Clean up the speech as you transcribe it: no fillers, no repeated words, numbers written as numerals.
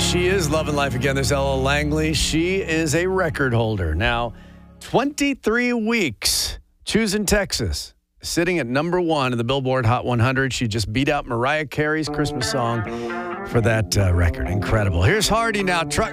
She is loving life again. There's Ella Langley. She is a record holder. Now, 23 weeks, Choosing Texas, sitting at number 1 in the Billboard Hot 100. She just beat out Mariah Carey's Christmas song for that record. Incredible. Here's Hardy now. Truck